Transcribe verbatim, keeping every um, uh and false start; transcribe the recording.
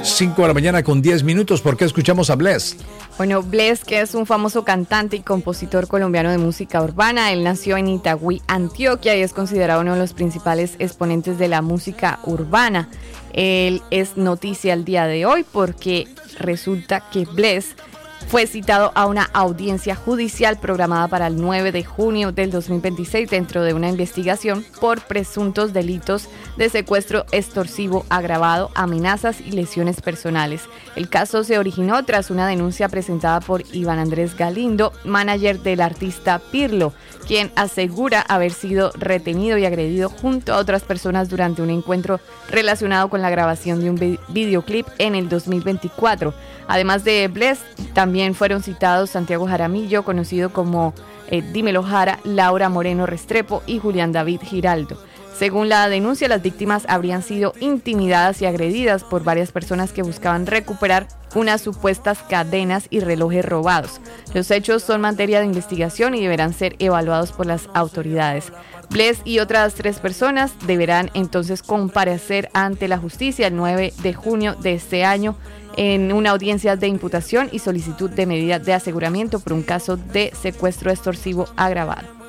cinco de la mañana con diez minutos. ¿Por qué escuchamos a Bless? Bueno, Bless, que es un famoso cantante y compositor colombiano de música urbana, él nació en Itagüí, Antioquia, y es considerado uno de los principales exponentes de la música urbana. Él es noticia el día de hoy porque resulta que Bless fue citado a una audiencia judicial programada para el nueve de junio del dos mil veintiséis dentro de una investigación por presuntos delitos de secuestro extorsivo agravado, amenazas y lesiones personales. El caso se originó tras una denuncia presentada por Iván Andrés Galindo, manager del artista Pirlo, quien asegura haber sido retenido y agredido junto a otras personas durante un encuentro relacionado con la grabación de un vi- videoclip en el dos mil veinticuatro. Además de Bless, también fueron citados Santiago Jaramillo, conocido como eh, Dímelo Jara, Laura Moreno Restrepo y Julián David Giraldo. Según la denuncia, las víctimas habrían sido intimidadas y agredidas por varias personas que buscaban recuperar unas supuestas cadenas y relojes robados. Los hechos son materia de investigación y deberán ser evaluados por las autoridades. Bless y otras tres personas deberán entonces comparecer ante la justicia el nueve de junio de este año en una audiencia de imputación y solicitud de medida de aseguramiento por un caso de secuestro extorsivo agravado.